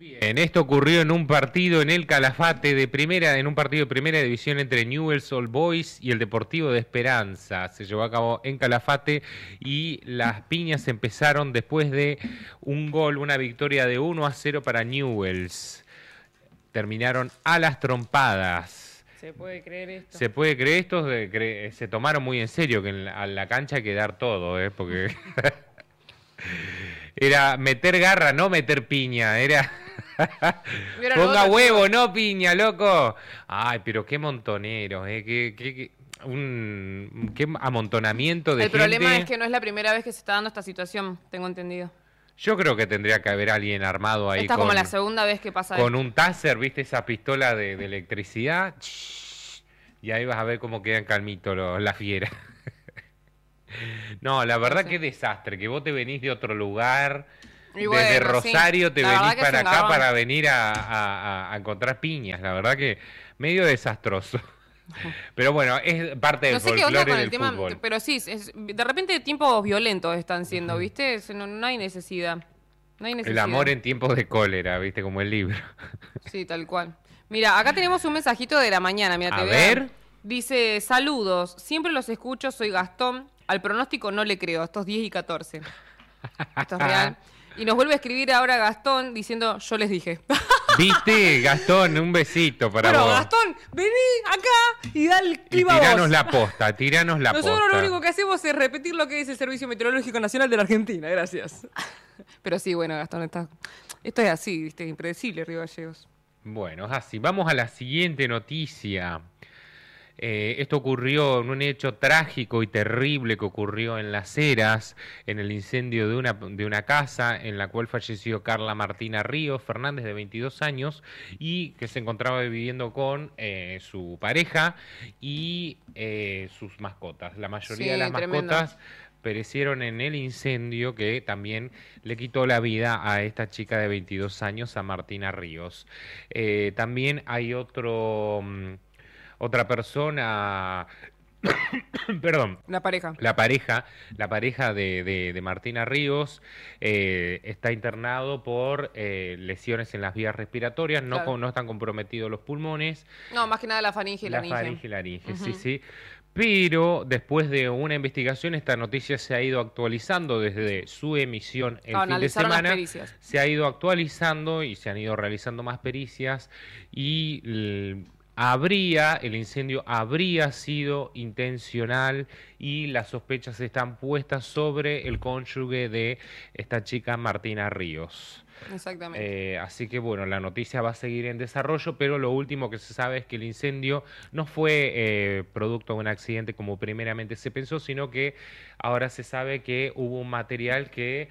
Bien, esto ocurrió en un partido en el Calafate en un partido de primera división entre Newell's Old Boys y el Deportivo de Esperanza. Se llevó a cabo en Calafate y las piñas empezaron después de un gol, una victoria de 1-0 para Newell's. Terminaron a las trompadas. ¿Se puede creer esto? Se puede creer esto, se tomaron muy en serio que a la cancha hay que dar todo, porque era meter garra, no meter piña, era ponga huevo, no piña, loco. Ay, pero qué montoneros, qué amontonamiento de gente. El problema es que no es la primera vez que se está dando esta situación, tengo entendido. Yo creo que tendría que haber alguien armado ahí. Esta es como la segunda vez que pasa con un taser, ¿viste? Esa pistola de electricidad. Y ahí vas a ver cómo quedan calmitos la fiera. No, la verdad que desastre, que vos te venís de otro lugar, y bueno, desde Rosario te venís para acá para venir a encontrar piñas. La verdad que medio desastroso. Pero bueno, es parte del folclore del fútbol. Pero sí, de repente tiempos violentos están siendo, ¿viste? No hay necesidad. No hay necesidad. El amor en tiempos de cólera, ¿viste? Como el libro. Sí, tal cual. Mira, acá tenemos un mensajito de la mañana. Mira, a ver. Dice, saludos, siempre los escucho, soy Gastón. Al pronóstico no le creo, estos 10 y 14. Esto es real. Y nos vuelve a escribir ahora Gastón diciendo, yo les dije. ¿Viste, Gastón? Un besito para vos. Pero Gastón, vení acá y da el clima. Y tiranos la posta, tiranos la posta. Nosotros lo único que hacemos es repetir lo que dice el Servicio Meteorológico Nacional de la Argentina, gracias. Pero sí, bueno, Gastón, esto es así, ¿viste? Impredecible, Río Gallegos. Bueno, es así. Vamos a la siguiente noticia. Esto ocurrió en un hecho trágico y terrible que ocurrió en Las Heras, en el incendio de una casa en la cual falleció Carla Martina Ríos Fernández, de 22 años, y que se encontraba viviendo con su pareja y sus mascotas. La mayoría de las mascotas perecieron en el incendio que también le quitó la vida a esta chica de 22 años, a Martina Ríos. También hay otra persona, perdón. La pareja de Martina Ríos está internado por lesiones en las vías respiratorias, claro. No están comprometidos los pulmones. No, más que nada la faringe y la laringe. La faringe y la laringe, sí. Pero después de una investigación, esta noticia se ha ido actualizando desde su emisión el fin de semana. Se ha ido actualizando y se han ido realizando más pericias y el incendio habría sido intencional y las sospechas están puestas sobre el cónyuge de esta chica, Martina Ríos. Exactamente. Así que bueno, la noticia va a seguir en desarrollo, pero lo último que se sabe es que el incendio no fue producto de un accidente como primeramente se pensó, sino que ahora se sabe que hubo un material que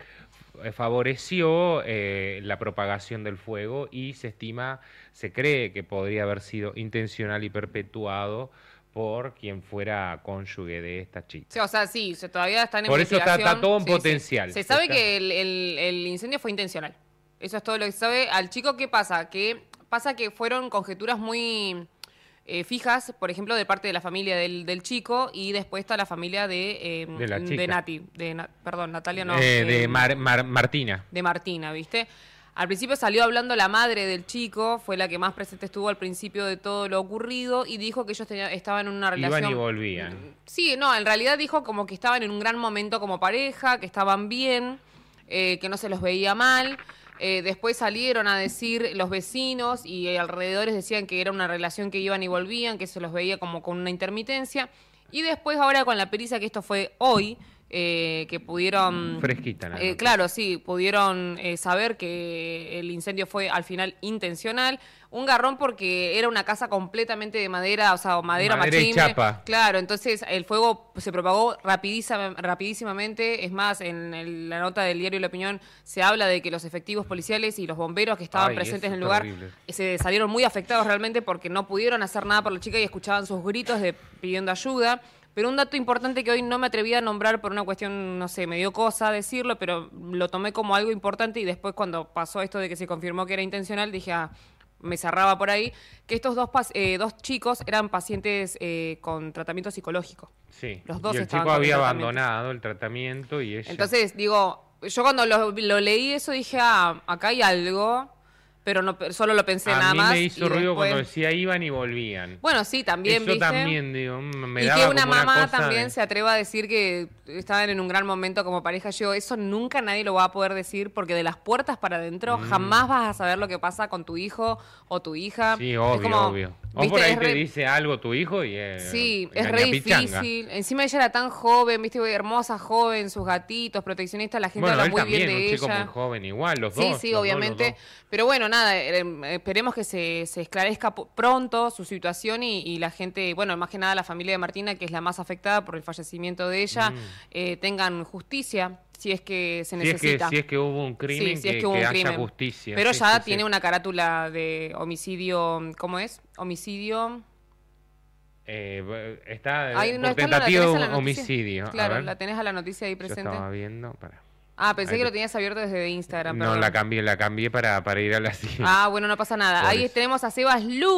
favoreció la propagación del fuego y se cree que podría haber sido intencional y perpetuado por quien fuera cónyuge de esta chica. Sí, o sea, sí, todavía está en por investigación. Por eso está todo en potencial. Se sabe que el incendio fue intencional. Eso es todo lo que se sabe. Al chico, ¿qué pasa? Que fueron conjeturas muy fijas, por ejemplo, de parte de la familia del chico, y después está la familia de Nati. Natalia no. Martina. De Martina, ¿viste? Al principio salió hablando la madre del chico, fue la que más presente estuvo al principio de todo lo ocurrido, y dijo que ellos estaban en una relación... Iban y volvían. Sí, no, en realidad dijo como que estaban en un gran momento como pareja, que estaban bien, que no se los veía mal. Después salieron a decir los vecinos y alrededores decían que era una relación que iban y volvían, que se los veía como con una intermitencia. Y después ahora con la pericia, que esto fue hoy, que pudieron... Fresquita, ¿no? Claro, sí, pudieron saber que el incendio fue al final intencional. Un garrón porque era una casa completamente de madera, o sea, madera machimbre. Y chapa. Claro, entonces el fuego se propagó rapidísimamente. Es más, en la nota del diario La Opinión se habla de que los efectivos policiales y los bomberos que estaban presentes en el lugar se salieron muy afectados realmente porque no pudieron hacer nada por la chica y escuchaban sus gritos pidiendo ayuda. Pero un dato importante que hoy no me atreví a nombrar por una cuestión, no sé, me dio cosa decirlo, pero lo tomé como algo importante, y después cuando pasó esto de que se confirmó que era intencional, dije, me cerraba por ahí, que estos dos chicos eran pacientes con tratamiento psicológico. Sí, los dos y el chico había abandonado el tratamiento y ella... Entonces, digo, yo cuando lo leí eso dije, acá hay algo... pero no, solo lo pensé nada más. A mí me hizo ruido después... cuando decía iban y volvían. Bueno, sí, también, Eso ¿viste? también, digo, me y daba que una como mamá cosa también se atreva a decir que estaban en un gran momento como pareja. Yo, eso nunca nadie lo va a poder decir, porque de las puertas para adentro jamás vas a saber lo que pasa con tu hijo o tu hija. Sí, obvio, es como, obvio. O ¿viste? por ahí te dice algo tu hijo y sí, es re difícil. Encima ella era tan joven, ¿viste? Hermosa, joven, sus gatitos, proteccionista, la gente habla muy bien de ella. Un chico muy joven igual, los dos. Sí, obviamente. Pero bueno, nada, esperemos que se esclarezca pronto su situación y la gente, bueno, más que nada la familia de Martina, que es la más afectada por el fallecimiento de ella, tengan justicia, si es que se necesita. Si es que hubo un crimen, sí, que haya justicia. Pero ya tiene una carátula de homicidio, ¿cómo es? Homicidio... está por tentativa de homicidio. Claro, la tenés a la noticia ahí presente. Yo estaba viendo, pensé que lo tenías abierto desde Instagram. No, perdón. la cambié para ir a la siguiente. Bueno, no pasa nada. Ahí tenemos a Sebas Lu.